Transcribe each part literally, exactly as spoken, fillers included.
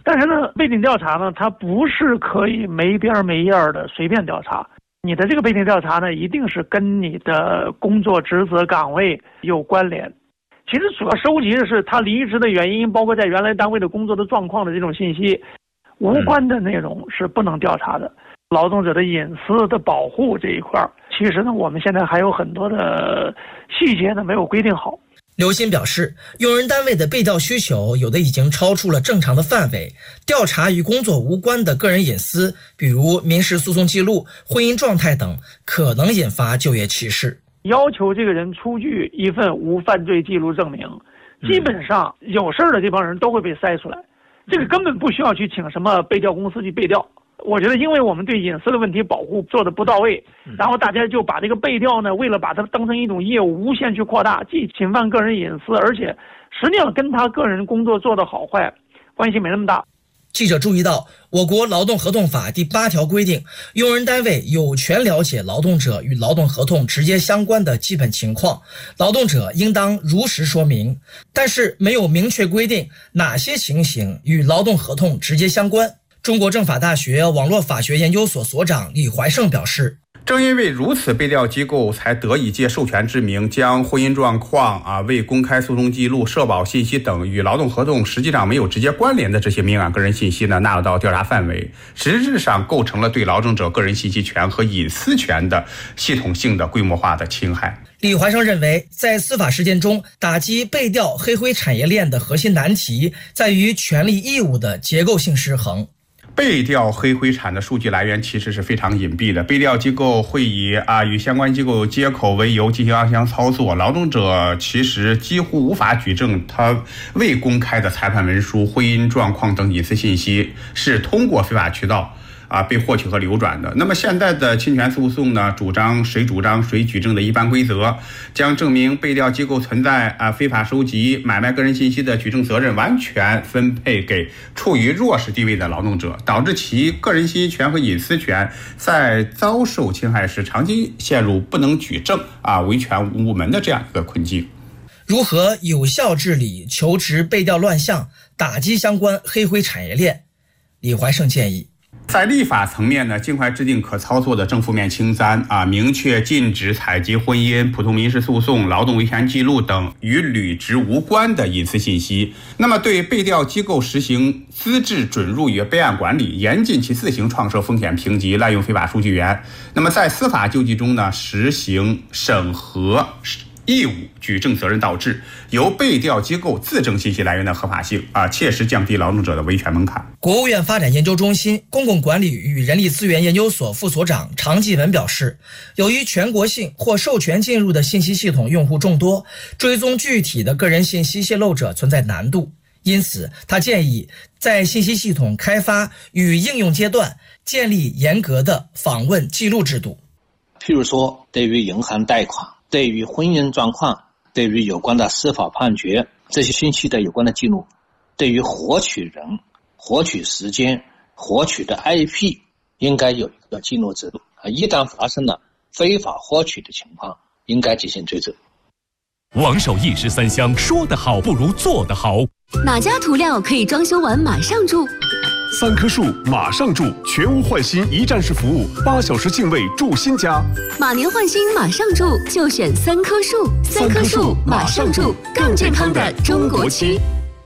但是呢，背景调查呢，它不是可以没边没沿的随便调查。你的这个背景调查呢，一定是跟你的工作职责岗位有关联。其实主要收集的是他离职的原因，包括在原来单位的工作的状况的这种信息，无关的内容是不能调查的。劳动者的隐私的保护这一块，其实呢，我们现在还有很多的细节呢没有规定好。 刘鑫表示，用人单位的被调需求有的已经超出了正常的范围，调查与工作无关的个人隐私，比如民事诉讼记录、婚姻状态等，可能引发就业歧视。 要求这个人出具一份无犯罪记录证明，基本上有事儿的这帮人都会被筛出来，这个根本不需要去请什么被调公司去被调。我觉得因为我们对隐私的问题保护做得不到位，然后大家就把这个被调呢，为了把它当成一种业务无限去扩大，既侵犯个人隐私，而且实际上跟他个人工作做得好坏关系没那么大。 记者注意到，我国劳动合同法第八条规定，用人单位有权了解劳动者与劳动合同直接相关的基本情况，劳动者应当如实说明，但是没有明确规定哪些情形与劳动合同直接相关。中国政法大学网络法学研究所所长李怀胜表示， 正因为如此，被调机构才得以借授权之名，将婚姻状况啊、未公开诉讼记录、社保信息等与劳动合同实际上没有直接关联的这些敏感个人信息呢，纳入到调查范围，实质上构成了对劳动者个人信息权和隐私权的系统性的规模化的侵害。 李怀生认为，在司法实践中，打击被调黑灰产业链的核心难题在于权利义务的结构性失衡。 被调黑灰产的数据来源其实是非常隐蔽的，被调机构会以啊与相关机构接口为由进行暗箱操作，劳动者其实几乎无法举证他未公开的裁判文书、婚姻状况等隐私信息是通过非法渠道啊被获取和流转的。那么现在的侵权诉讼呢，主张谁主张谁举证的一般规则，将证明被调机构存在啊非法收集、买卖个人信息的举证责任完全分配给处于弱势地位的劳动者，导致其个人信息权和隐私权在遭受侵害时长期陷入不能举证啊维权无门的这样一个困境。 如何有效治理求职被调乱象，打击相关黑灰产业链？李怀胜建议， 在立法层面呢，尽快制定可操作的正负面清单啊，明确禁止采集婚姻、普通民事诉讼、劳动维权记录等与履职无关的隐私信息。那么对被调机构实行资质准入与备案管理，严禁其自行创设风险评级、滥用非法数据源。那么在司法救济中呢，实行审核义务举证责任倒置，由被调机构自证信息来源的合法性啊，切实降低劳动者的维权门槛。 国务院发展研究中心公共管理与人力资源研究所副所长常继文表示，由于全国性或授权进入的信息系统用户众多，追踪具体的个人信息泄露者存在难度，因此他建议在信息系统开发与应用阶段建立严格的访问记录制度。 譬如说，对于银行贷款、对于婚姻状况、对于有关的司法判决这些信息的有关的记录，对于获取人、获取时间、获取的 I P 应该有一个记录制度，一旦发生了非法获取的情况，应该进行追责。 王守义十三香，说得好不如做得好。 哪家涂料可以装修完马上住？ 三棵树马上住，全屋换新一站式服务，八小时净位住新家。 马年换新马上住，就选三棵树。三棵树马上住，更健康的中国区。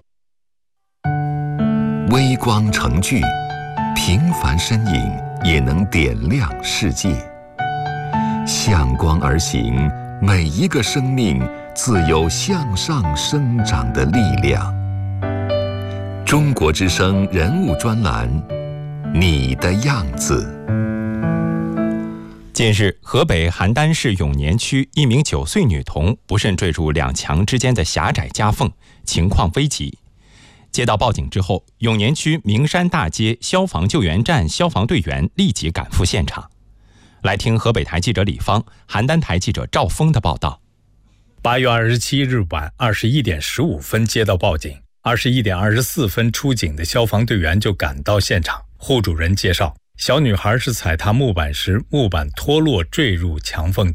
微光成炬，平凡身影也能点亮世界。向光而行，每一个生命自有向上生长的力量。中国之声人物专栏，你的样子。 近日，河北邯郸市永年区一名九岁女童不慎坠入两墙之间的狭窄夹缝，情况危急。接到报警之后，永年区名山大街消防救援站消防队员立即赶赴现场。来听河北台记者李芳、邯郸台记者赵峰的报道。 八月二十七日晚二十一点十五分接到报警，二十一点二十四分出警的消防队员就赶到现场。户主人介绍，小女孩是踩踏木板时，木板脱落坠入墙缝中。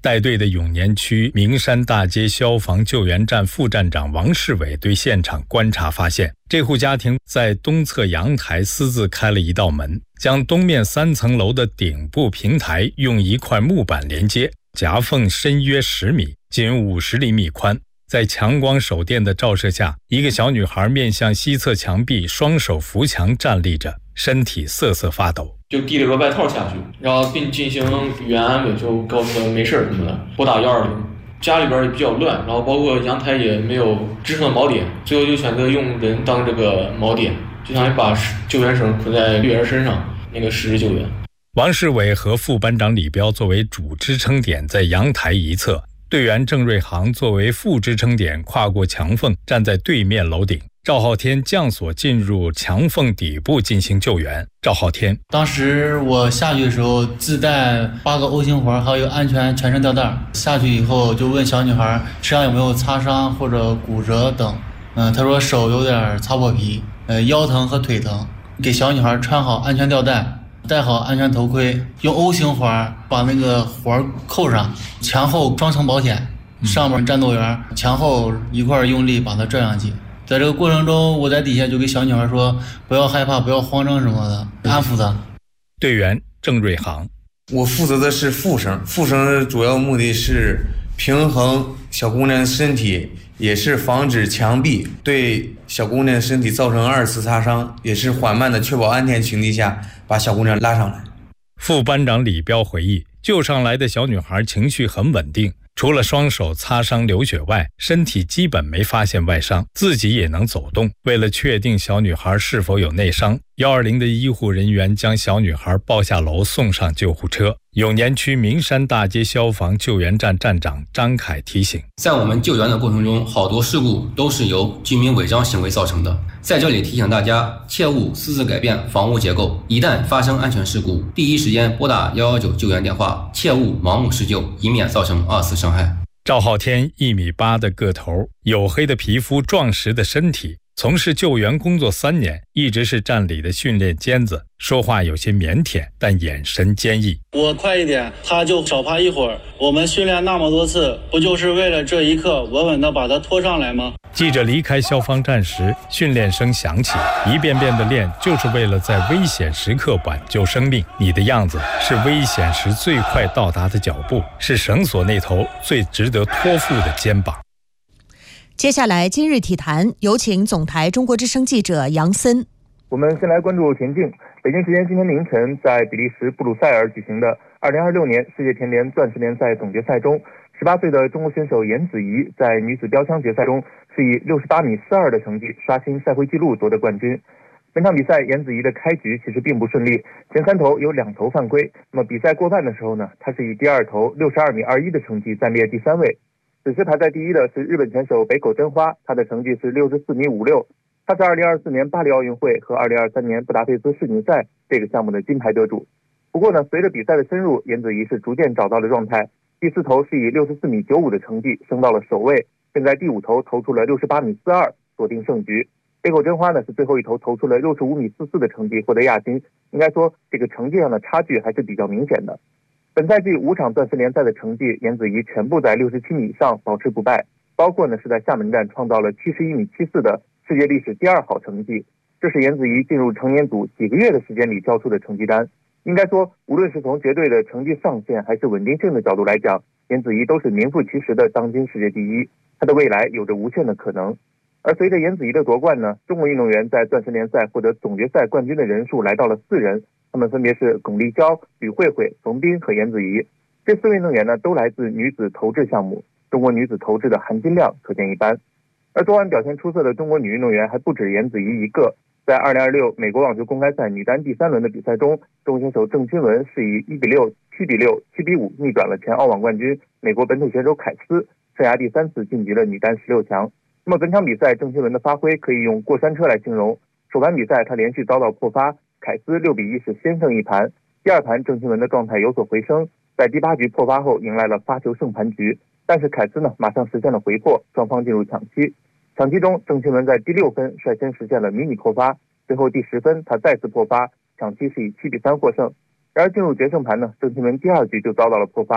带队的永年区名山大街消防救援站副站长王世伟对现场观察发现，这户家庭在东侧阳台私自开了一道门，将东面三层楼的顶部平台用一块木板连接，夹缝深约十米，仅五十厘米宽。在强光手电的照射下，一个小女孩面向西侧墙壁，双手扶墙站立着，身体瑟瑟发抖。 就递了个外套下去，然后并进行语言安慰，就告诉他没事什么的，拨打一二零。家里边也比较乱，然后包括阳台也没有支撑的锚点，最后就选择用人当这个锚点，就相当于把救援绳捆在绿人身上，那个实施救援。 王世伟和副班长李彪作为主支撑点在阳台一侧，队员郑瑞航作为副支撑点跨过墙缝站在对面楼顶，赵浩天降索进入墙缝底部进行救援。赵浩天： 当时我下去的时候自带八个 O 型环，还有一个安全全身吊带。下去以后就问小女孩身上有没有擦伤或者骨折等。嗯，她说手有点擦破皮，呃，腰疼和腿疼。给小女孩穿好安全吊带，戴好安全头盔，用 O 型环把那个环扣上，前后双层保险，上面战斗员前后一块用力把它拽上去。在这个过程中，我在底下就给小女孩说不要害怕，不要慌张什么的，安抚她。 队员郑瑞航： 我负责的是副绳，副绳的主要目的是平衡小姑娘的身体，也是防止墙壁对小姑娘的身体造成二次擦伤，也是缓慢的确保安全情况下把小姑娘拉上来。 副班长李彪回忆，救上来的小女孩情绪很稳定，除了双手擦伤流血外，身体基本没发现外伤，自己也能走动。为了确定小女孩是否有内伤，一二零的医护人员将小女孩抱下楼送上救护车。永年区名山大街消防救援站站长张凯提醒， 在我们救援的过程中，好多事故都是由居民违章行为造成的。在这里提醒大家，切勿私自改变房屋结构，一旦发生安全事故，第一时间拨打一一九救援电话，切勿盲目施救，以免造成二次伤害。 赵浩天一米八的个头，黝黑的皮肤，壮实的身体，从事救援工作三年，一直是站里的训练尖子，说话有些腼腆，但眼神坚毅。 我快一点，他就少爬一会儿。我们训练那么多次，不就是为了这一刻稳稳地把他拖上来吗？ 记者离开消防站时，训练声响起，一遍遍的练，就是为了在危险时刻挽救生命。你的样子是危险时最快到达的脚步，是绳索那头最值得托付的肩膀。 接下来今日体坛，有请总台中国之声记者杨森。 我们先来关注田径。北京时间今天凌晨，在比利时布鲁塞尔举行的二零二六年世界田联钻石联赛总决赛中，十八岁的中国选手颜子怡在女子标枪决赛中是以六十八米四二的成绩刷新赛会纪录夺得冠军。本场比赛颜子怡的开局其实并不顺利，前三投有两投犯规，那么比赛过半的时候呢，她是以第二投六十二米二一的成绩暂列第三位。此时排在第一的是日本选手北口真花，她的成绩是六十四米五六，她是二零二四年巴黎奥运会和二零二三年布达佩斯世锦赛这个项目的金牌得主。不过呢，随着比赛的深入，颜子怡是逐渐找到了状态，第四投是以六十四米九五的成绩升到了首位，并在第五投投出了六十八米四二，锁定胜局。北口真花呢是最后一投投出了六十五米四四的成绩获得亚军，应该说这个成绩上的差距还是比较明显的。本赛季五场钻石联赛的成绩，颜子怡全部在六十七米以上保持不败，包括呢是在厦门站创造了七十一米七四的世界历史第二好成绩，这是颜子怡进入成年组几个月的时间里交出的成绩单。应该说，无论是从绝对的成绩上限还是稳定性的角度来讲，颜子怡都是名副其实的当今世界第一，她的未来有着无限的可能。而随着颜子怡的夺冠呢，中国运动员在钻石联赛获得总决赛冠军的人数来到了四人，他们分别是巩立姣、吕慧慧、冯彬和颜子怡。这四位运动员呢，都来自女子投掷项目，中国女子投掷的含金量可见一斑。而昨晚表现出色的中国女运动员还不止颜子怡一个。在二零二六美国网球公开赛女单第三轮的比赛中，中国选手郑钦文是以一比六、七比六、七比五逆转了前澳网冠军美国本土选手凯斯，生涯第三次晋级了女单十六强。那么本场比赛郑钦文的发挥可以用过山车来形容。首盘比赛她连续遭到破发，凯斯六比一是先胜一盘。第二盘郑钦文的状态有所回升，在第八局破发后迎来了发球胜盘局，但是凯斯呢马上实现了回破，双方进入抢七。抢七中，郑钦文在第六分率先实现了迷你破发，最后第十分他再次破发，抢七是以七比三获胜。然而进入决胜盘呢，郑钦文第二局就遭到了破发，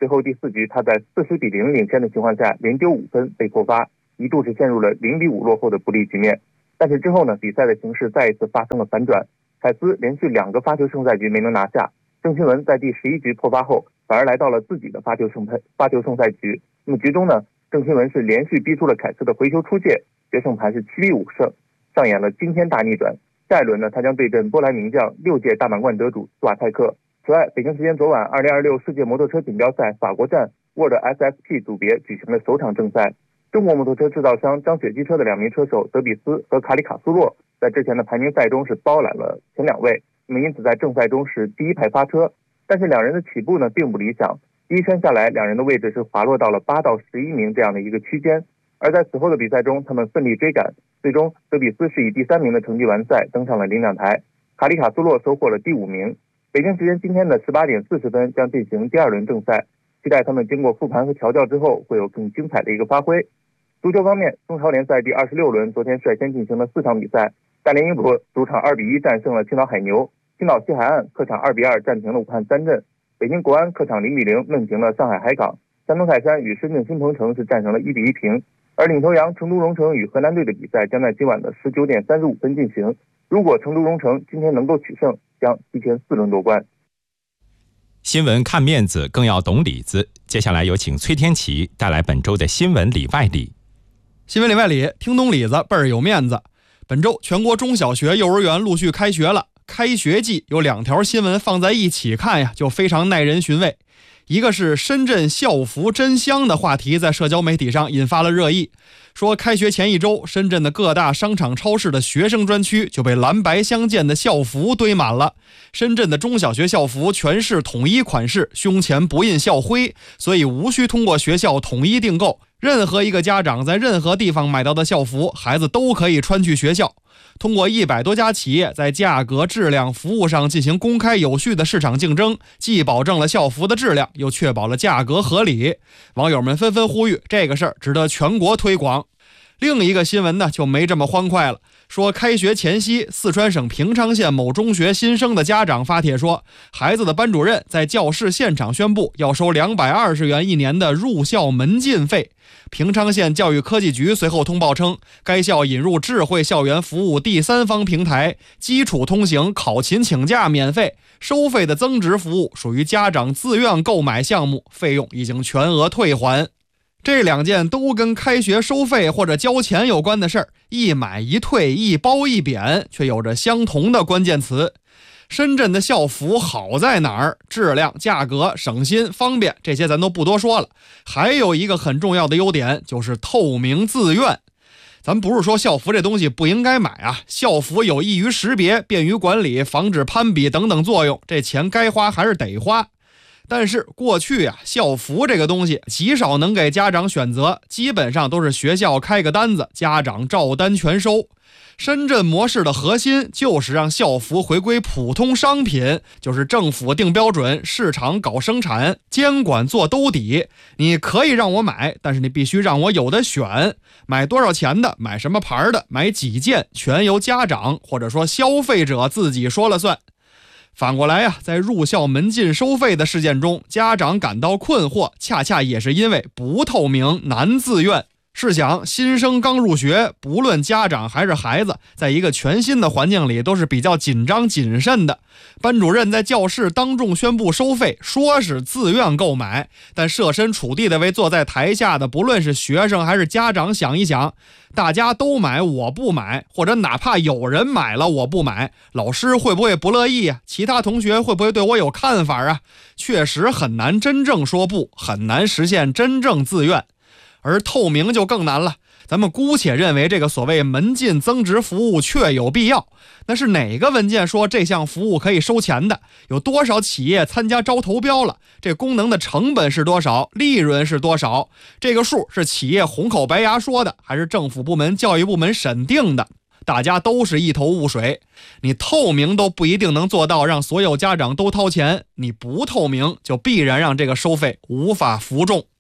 随后第四局他在四十比零领先的情况下连丢五分被破发，一度是陷入了零比五落后的不利局面。但是之后呢，比赛的形势再一次发生了反转，凯斯连续两个发球胜赛局没能拿下，郑钦文在第十一局破发后反而来到了自己的发球胜发球胜赛局。那么局中呢，郑钦文是连续逼出了凯斯的回球出界，决胜盘是七比五胜，上演了惊天大逆转。下一轮呢，他将对阵波兰名将六届大满贯得主斯瓦泰克。此外，北京时间昨晚二零二六世界摩托车锦标赛法国站 World S S P 组别举行了首场正赛，中国摩托车制造商张雪机车的两名车手德比斯和卡里卡苏洛在之前的排名赛中是包揽了前两位，那么因此在正赛中是第一排发车，但是两人的起步呢并不理想，第一圈下来两人的位置是滑落到了八到十一名这样的一个区间，而在此后的比赛中他们奋力追赶，最终德比斯是以第三名的成绩完赛，登上了领奖台，卡里卡苏洛收获了第五名。北京时间今天的十八点四十分将进行第二轮正赛，期待他们经过复盘和调教之后会有更精彩的一个发挥。足球方面，中超联赛第二十六轮昨天率先进行了四场比赛，大连英博主场二比一战胜了青岛海牛，青岛西海岸客场二比二战平了武汉三镇，北京国安客场零比零闷平了上海海港，山东泰山与深圳新鹏城是战成了一比一平，而领头羊成都蓉城与河南队的比赛将在今晚的十九点三十五分进行，如果成都蓉城今天能够取胜，将提前四轮夺冠。 新闻看面子，更要懂里子。接下来有请崔天琪带来本周的新闻里外里。 新闻里外里，听懂里子倍儿有面子。本周全国中小学、幼儿园陆续开学了，开学季有两条新闻放在一起看呀，就非常耐人寻味。一个是深圳校服真香的话题在社交媒体上引发了热议，说开学前一周，深圳的各大商场超市的学生专区就被蓝白相间的校服堆满了。深圳的中小学校服全是统一款式，胸前不印校徽，所以无需通过学校统一订购，任何一个家长在任何地方买到的校服，孩子都可以穿去学校。通过一百多家企业在价格、质量、服务上进行公开有序的市场竞争，既保证了校服的质量，又确保了价格合理。网友们纷纷呼吁，这个事儿值得全国推广。另一个新闻呢，就没这么欢快了。说开学前夕，四川省平昌县某中学新生的家长发帖说，孩子的班主任在教室现场宣布要收两百二十元一年的入校门禁费。平昌县教育科技局随后通报称，该校引入智慧校园服务第三方平台，基础通行、考勤请假免费，收费的增值服务属于家长自愿购买项目，费用已经全额退还。这两件都跟开学收费或者交钱有关的事儿，一买一退，一褒一贬，却有着相同的关键词。深圳的校服好在哪儿？质量、价格、省心、方便，这些咱都不多说了。还有一个很重要的优点，就是透明自愿。咱不是说校服这东西不应该买啊，校服有易于识别、便于管理、防止攀比等等作用，这钱该花还是得花。但是过去啊，校服这个东西极少能给家长选择，基本上都是学校开个单子，家长照单全收。深圳模式的核心就是让校服回归普通商品，就是政府定标准，市场搞生产，监管做兜底。你可以让我买，但是你必须让我有的选，买多少钱的，买什么牌的，买几件，全由家长或者说消费者自己说了算。反过来啊，在入校门禁收费的事件中，家长感到困惑，恰恰也是因为不透明、难自愿。试想，新生刚入学，不论家长还是孩子，在一个全新的环境里都是比较紧张谨慎的。班主任在教室当众宣布收费，说是自愿购买，但设身处地的为坐在台下的不论是学生还是家长想一想，大家都买我不买，或者哪怕有人买了我不买，老师会不会不乐意啊？其他同学会不会对我有看法啊？确实很难真正说不，很难实现真正自愿。而透明就更难了，咱们姑且认为这个所谓门禁增值服务确有必要，那是哪个文件说这项服务可以收钱的？有多少企业参加招投标了？这功能的成本是多少？利润是多少？这个数是企业红口白牙说的，还是政府部门、教育部门审定的？大家都是一头雾水。你透明都不一定能做到让所有家长都掏钱，你不透明就必然让这个收费无法服众。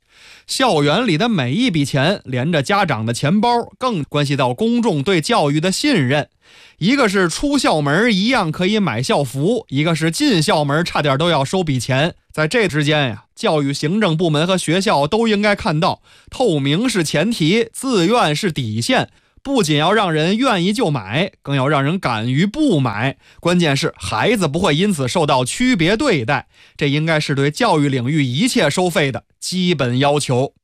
校园里的每一笔钱连着家长的钱包，更关系到公众对教育的信任。一个是出校门一样可以买校服，一个是进校门差点都要收笔钱。在这之间呀，教育行政部门和学校都应该看到，透明是前提，自愿是底线。不仅要让人愿意就买，更要让人敢于不买。关键是孩子不会因此受到区别对待，这应该是对教育领域一切收费的基本要求。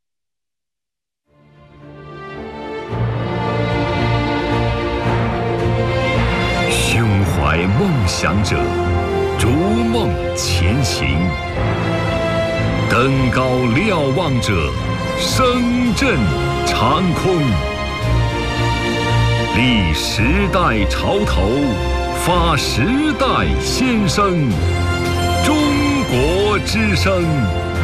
胸怀梦想者，逐梦前行；登高瞭望者，声震长空。立时代潮头，发时代先声。中国之声。